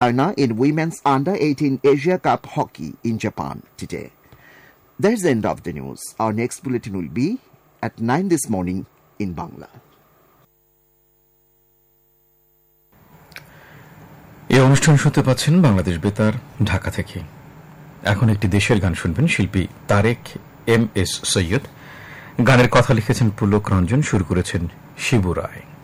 China in Women's Under-18 Asia Cup Hockey in Japan today. That's the end of the news. Our next bulletin will be at 9 this morning in Bangla. এই অনুষ্ঠান শুনতে পাচ্ছেন বাংলাদেশ বেতার ঢাকা থেকে। এখন একটি দেশের গান শুনবেন শিল্পী তারেক এম এস সৈয়দ। গানের কথা লিখেছেন পুলক রঞ্জন, সুর করেছেন শিবু রায়।